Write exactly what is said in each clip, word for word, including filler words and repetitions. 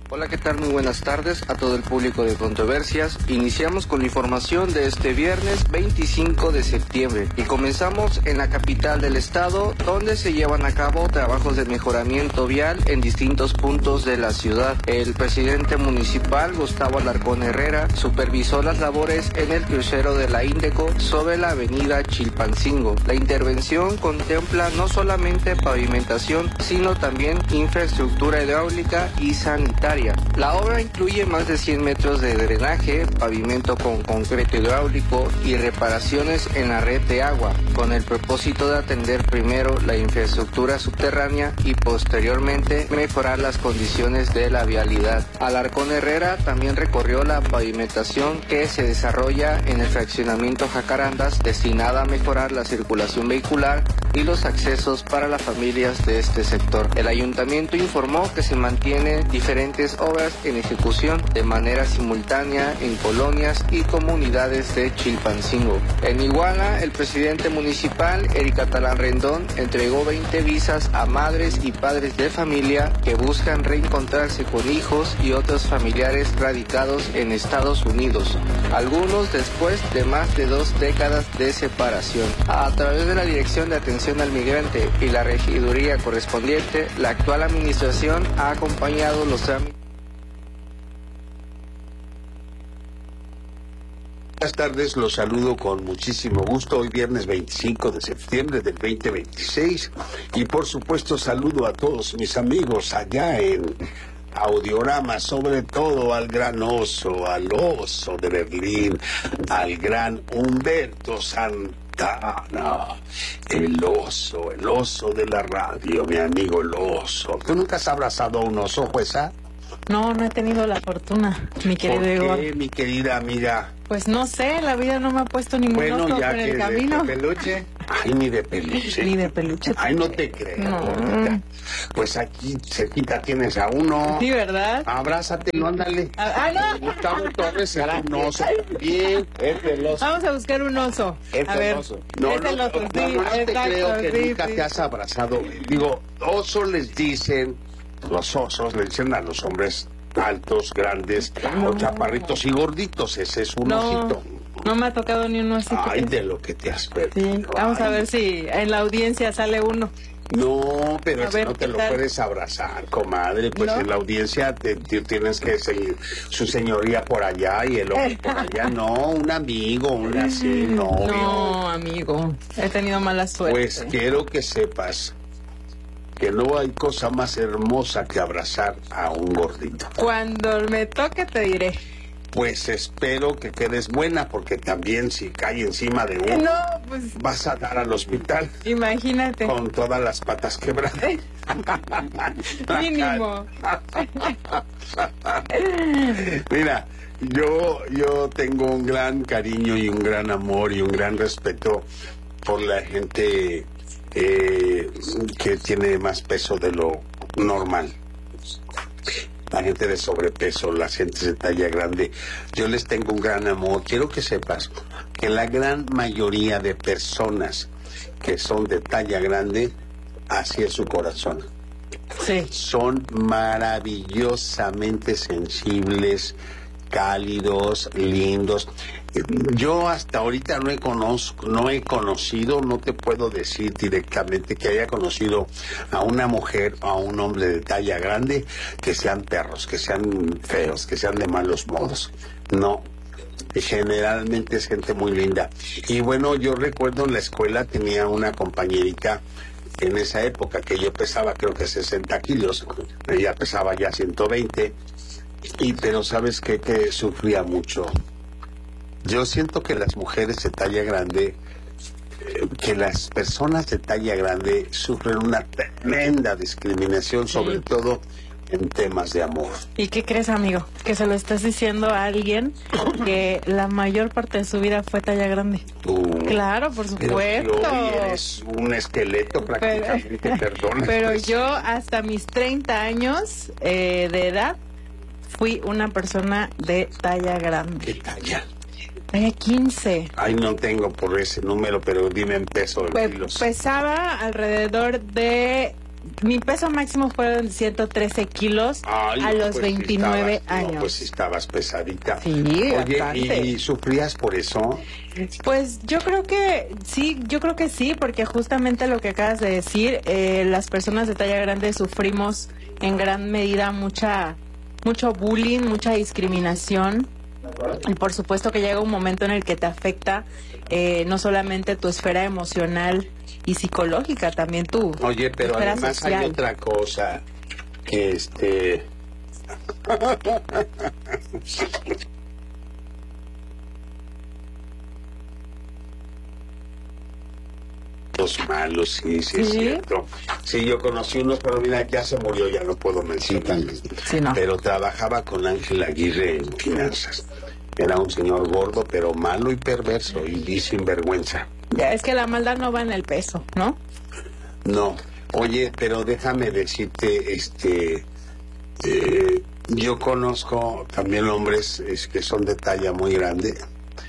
Hola, ¿qué tal? Muy buenas tardes a todo el público de Controversias. Iniciamos con la información de este viernes veinticinco de septiembre y comenzamos en la capital del estado, donde se llevan a cabo trabajos de mejoramiento vial en distintos puntos de la ciudad. El presidente municipal, Gustavo Alarcón Herrera, supervisó las labores en el crucero de la Índeco sobre la avenida Chilpancingo. La intervención contempla no solamente pavimentación, sino también infraestructura hidráulica y sanitaria. La obra incluye más de cien metros de drenaje, pavimento con concreto hidráulico y reparaciones en la red de agua, con el propósito de atender primero la infraestructura subterránea y posteriormente mejorar las condiciones de la vialidad. Alarcón Herrera también recorrió la pavimentación que se desarrolla en el fraccionamiento Jacarandas, destinada a mejorar la circulación vehicular y los accesos para las familias de este sector. El ayuntamiento informó que se mantienen diferentes obras en ejecución de manera simultánea en colonias y comunidades de Chilpancingo. En Iguala, el presidente municipal, Eric Catalán Rendón, entregó veinte visas a madres y padres de familia que buscan reencontrarse con hijos y otros familiares radicados en Estados Unidos, algunos después de más de dos décadas de separación. A través de la Dirección de Atención al Migrante y la regiduría correspondiente, la actual administración ha acompañado los trámites. Buenas tardes, los saludo con muchísimo gusto. Hoy viernes veinticinco de septiembre del veinte veintiséis y por supuesto saludo a todos mis amigos allá en Audiorama, sobre todo al gran oso, al oso de Berlín, al gran Humberto Santana, el oso, el oso de la radio, mi amigo el oso. ¿Tú nunca has abrazado a un oso, jueza? No, no he tenido la fortuna, mi querido ¿Por qué, Igor? mi querida amiga? Pues no sé, la vida no me ha puesto ningún Bueno, oso ya por que el camino. de peluche. Ay, ni de peluche. Ni de peluche. Ay, no te creo. No. Gordita. Pues aquí cerquita tienes a uno. Sí, ¿verdad? Abrázatelo, ándale. Ah, no. Gustavo Torres era un oso también. Es celoso. Vamos a buscar un oso. Es A ver, celoso. No, es no, celoso, no, sí, no, no te exacto, creo que sí, nunca sí. te has abrazado. Digo, oso les dicen, los osos le dicen a los hombres altos, grandes, No. o chaparritos y gorditos. Ese es un No, osito. no me ha tocado ni uno así. Ay, de lo que te has perdido. Sí, vamos a Ay. ver si en la audiencia sale uno. No, pero A ese ver, no te ¿qué lo tal? puedes abrazar, comadre. Pues ¿No? en la audiencia te, te tienes que seguir su señoría por allá y el hombre por allá. No, un amigo, un así, novio. No, amigo, he tenido mala suerte. Pues quiero que sepas que no hay cosa más hermosa que abrazar a un gordito. Cuando me toque te diré. Pues espero que quedes buena, porque también si cae encima de uno, No, pues vas a dar al hospital imagínate. con todas las patas quebradas. Mínimo. Mira, yo, yo tengo un gran cariño y un gran amor y un gran respeto por la gente eh, que tiene más peso de lo normal. La gente de sobrepeso, la gente de talla grande. Yo les tengo un gran amor. Quiero que sepas que la gran mayoría de personas que son de talla grande, así es su corazón. Sí. Son maravillosamente sensibles, cálidos, lindos. Yo hasta ahorita no he, conozco, no he conocido, no te puedo decir directamente que haya conocido a una mujer o a un hombre de talla grande que sean perros, que sean feos, que sean de malos modos. No. Generalmente es gente muy linda. Y bueno, yo recuerdo en la escuela tenía una compañerita en esa época que yo pesaba creo que sesenta kilos, ella pesaba ya ciento veinte, y pero sabes qué, que sufría mucho. Yo siento que las mujeres de talla grande, eh, que las personas de talla grande sufren una tremenda discriminación, sobre Sí. todo en temas de amor. ¿Y qué crees, amigo? Que se lo estás diciendo a alguien que la mayor parte de su vida fue talla grande. Tú, Claro, por pero supuesto. si hoy eres un esqueleto prácticamente, Pero, perdón. la pero expresión. yo hasta mis treinta años eh, de edad fui una persona de talla grande. ¿Qué talla? Talla quince. Ay, no tengo por ese número, pero dime en peso de Pe- kilos. pesaba alrededor de mi peso máximo fueron ciento trece kilos. Ay, a no, los pues veintinueve estabas, años. No, pues estabas pesadita. Sí, Oye, bastante. ¿y, y sufrías por eso? Pues yo creo que sí, yo creo que sí, porque justamente lo que acabas de decir, eh, las personas de talla grande sufrimos en gran medida mucha, mucho bullying, mucha discriminación. Y por supuesto que llega un momento en el que te afecta eh, no solamente tu esfera emocional y psicológica, también tu Oye, pero esfera además social. hay otra cosa que este... Los malos, sí, sí, es ¿Sí? cierto. Sí, yo conocí uno, pero mira, ya se murió, ya no puedo mencionar. Sí, no. Pero trabajaba con Ángel Aguirre en finanzas. Era un señor gordo, pero malo y perverso y, y sinvergüenza. Ya, es que la maldad no va en el peso, ¿no? No, oye, pero déjame decirte, este, eh, yo conozco también hombres es, que son de talla muy grande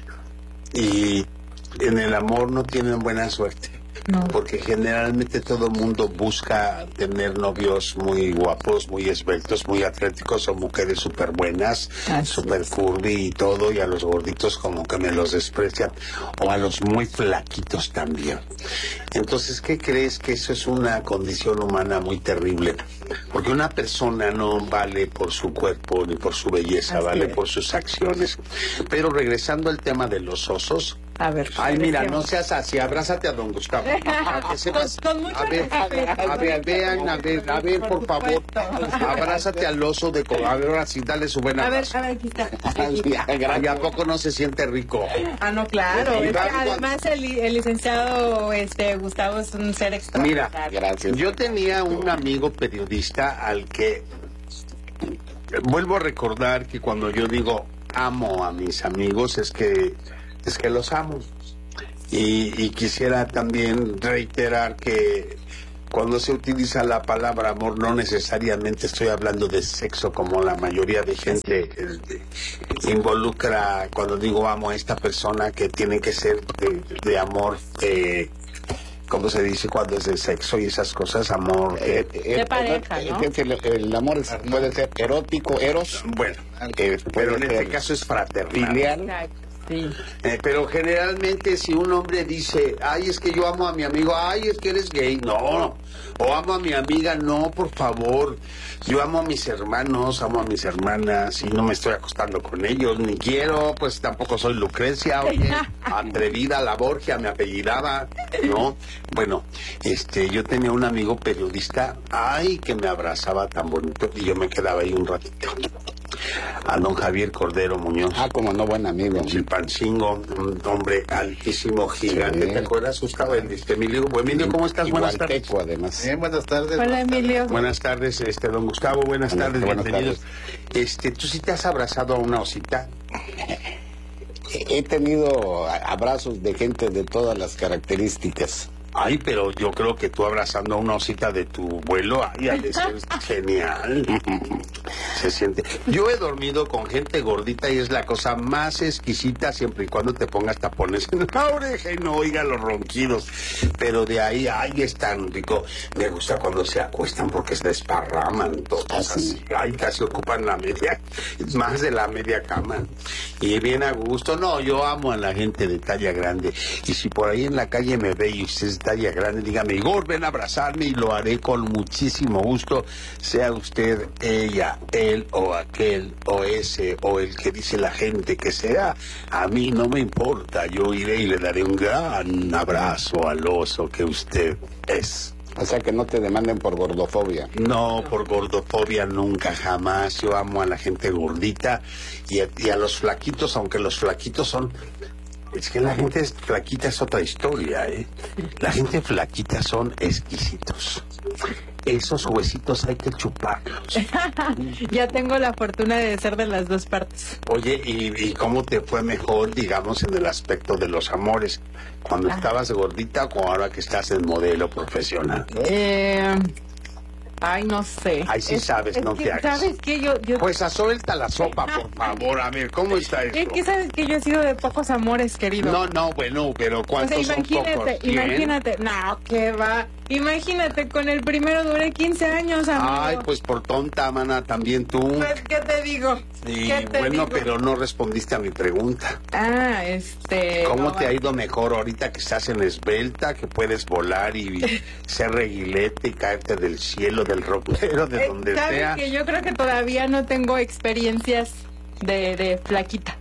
y en el amor no tienen buena suerte. No. Porque generalmente todo el mundo busca tener novios muy guapos, muy esbeltos, muy atléticos o mujeres súper buenas, súper curvy y todo, y a los gorditos como que me los desprecian, o a los muy flaquitos también. Entonces, ¿qué crees? Que eso es una condición humana muy terrible, porque una persona no vale por su cuerpo ni por su belleza, Así vale es. por sus acciones. Pero regresando al tema de los osos, A ver. ay, mira, no decíamos. seas así, abrázate a don Gustavo. A que sepas- Con- con mucho a ver, a ver, respeto, a ver, vean, a ver, a ver, por favor, supuesto. abrázate al oso de co- a ver, ahora sí, dale su buen A ver, abrazo. a ver, aquí está. Ay, ¿a poco no se siente rico? Ah, no, claro. Sí, Es que claro, además el, li- el licenciado este Gustavo es un ser Mira, extraordinario. yo tenía un amigo periodista al que vuelvo a recordar que cuando yo digo amo a mis amigos es que es que los amo. Y, y quisiera también reiterar que cuando se utiliza la palabra amor no necesariamente estoy hablando de sexo como la mayoría de gente eh, involucra cuando digo amo a esta persona, que tiene que ser de, de amor, eh, ¿cómo se dice cuando es de sexo y esas cosas? Amor. Eh, De pareja, ¿no? Es que El, el amor es- puede ser erótico, eros, bueno, eh, pero en puede este ser caso es fraternal. filial. Exacto, sí. Eh, pero generalmente si un hombre dice, ay, es que yo amo a mi amigo, ay, es que eres gay, no. O amo a mi amiga, no, por favor. Yo amo a mis hermanos, amo a mis hermanas y no me estoy acostando con ellos, ni quiero, pues tampoco soy Lucrecia, oye, atrevida, la Borgia, me apellidaba, ¿no? Bueno, este, yo tenía un amigo periodista, ay, que me abrazaba tan bonito y yo me quedaba ahí un ratito. A don Javier Cordero Muñoz. Ah, como no, buen amigo. El Pancingo, un hombre altísimo, gigante. Sí. ¿Te acuerdas, Gustavo? El, este, Emilio, Emilio, ¿cómo estás? Buenas tardes. Igualteco, además. Bien, buenas tardes. Hola, Emilio. Buenas tardes, este, don Gustavo. Buenas Buenas- tardes, buenas bienvenidos. Este, ¿tú sí te has abrazado a una osita? He tenido a- abrazos de gente de todas las características. Ay, pero yo creo que tú abrazando a una osita de tu vuelo, ay, ha de ser genial. Se siente. Yo he dormido con gente gordita y es la cosa más exquisita siempre y cuando te pongas tapones en la oreja y no oiga los ronquidos. Pero de ahí, ay, es tan rico. Me gusta cuando se acuestan porque se desparraman todos así. Ay, casi ocupan la media, más de la media cama. Y bien a gusto. No, yo amo a la gente de talla grande. Y si por ahí en la calle me ve y usted es de talla grande, dígame, Igor, ven a abrazarme y lo haré con muchísimo gusto. Sea usted ella, él o aquel o ese o el que dice la gente que sea, a mí no me importa. Yo iré y le daré un gran abrazo al oso que usted es. O sea, que no te demanden por gordofobia. No, por gordofobia nunca, jamás. Yo amo a la gente gordita y a, y a los flaquitos, aunque los flaquitos son... Es que la gente es flaquita es otra historia, ¿eh? La gente flaquita son exquisitos. Esos huesitos hay que chuparlos. Ya tengo la fortuna de ser de las dos partes. Oye, ¿y, y cómo te fue mejor, digamos, en el aspecto de los amores? ¿Cuando Ah. estabas gordita o ahora que estás en modelo profesional? Eh, ay, no sé. Ay, sí sabes, no que, te hagas. ¿Sabes qué? Yo, yo, Pues suelta la sopa, por favor. A ver, ¿cómo está eso? es que sabes que yo he sido de pocos amores, querido. No, no, bueno, pero O sea, ¿cuántos son imagínate, pocos? ¿Cien? imagínate. No, que va. Imagínate, con el primero duré quince años, amigo. Ay, pues por tonta, mana, también tú. Pues, ¿qué te digo? Y ¿Qué te bueno, digo? pero no respondiste a mi pregunta. Ah, este... ¿Cómo no, te ha bueno. ido mejor ahorita que estás en esbelta, que puedes volar y ser reguilete y caerte del cielo, del ropero, de Eh, donde ¿sabes sea? que yo creo que todavía no tengo experiencias de, de flaquita?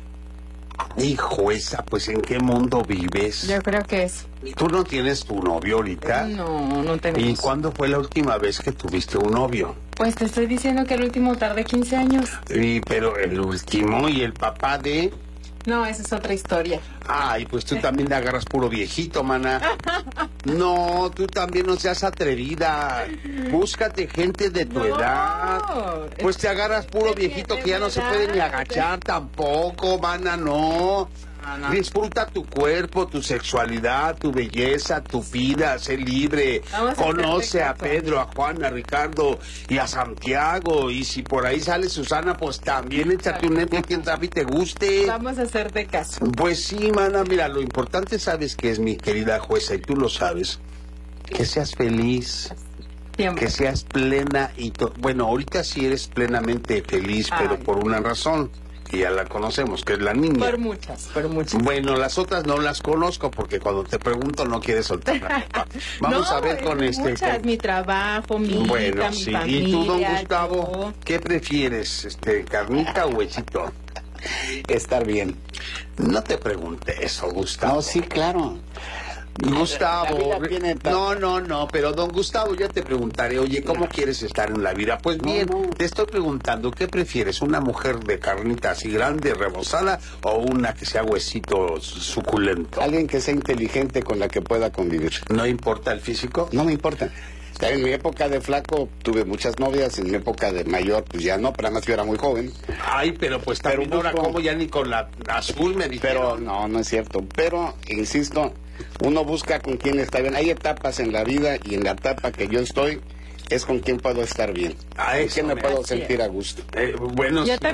Hijo esa, pues ¿en qué mundo vives? Yo creo que es... ¿Tú no tienes tu novio ahorita? No, no ¿Y tenemos. cuándo fue la última vez que tuviste un novio? Pues te estoy diciendo que el último tardé quince años. Y, pero el último y el papá de... No, esa es otra historia. Ay, pues tú también te agarras puro viejito, mana. No, tú también no seas atrevida. Búscate gente de tu No, edad. Pues te agarras puro de mi- viejito de que ya mi no se edad. puede ni agachar tampoco, mana, no. No, no. Disfruta tu cuerpo, tu sexualidad, tu belleza, tu vida, sé libre. Vamos a Conoce a hacerte caso. Pedro, a Juan, a Ricardo y a Santiago. Y si por ahí sale Susana, pues también échate un neto, quien sabe y te guste. Vamos a hacerte caso. Pues sí, mana, mira, lo importante sabes que es, mi querida jueza, y tú lo sabes, que seas feliz, Tiempo. que seas plena y... to- Bueno, ahorita sí eres plenamente feliz, pero Ay. por una razón, que ya la conocemos, que es la niña. Por muchas, por muchas. Bueno, las otras no las conozco porque cuando te pregunto no quieres soltar la copa. Vamos No, a ver con es este... muchas, con- mi trabajo, mi Bueno, hija, mi sí. familia. ¿Y tú, don Gustavo, yo. qué prefieres, este, carnita o huesito? Estar bien. No te pregunté eso, Gustavo. No, sí, claro. Gustavo, La vida tiene tan- no, no, no, pero don Gustavo, ya te preguntaré, oye, ¿cómo quieres estar en la vida? Pues No, bien, no. te estoy preguntando, ¿qué prefieres? ¿Una mujer de carnita así grande, rebozada, o una que sea huesito suculento? Alguien que sea inteligente con la que pueda convivir. ¿No importa el físico? No me importa. En mi época de flaco tuve muchas novias, en mi época de mayor pues ya no, pero además yo era muy joven. Ay, pero pues Pero también ahora busco- como ya ni con la azul me Pero dijeron. no, no es cierto. Pero, insisto, uno busca con quién está bien. Hay etapas en la vida y en la etapa que yo estoy es con quién puedo estar bien. Ah, con eso quién me me- puedo Así es. sentir a gusto. Eh, bueno, Yo sí.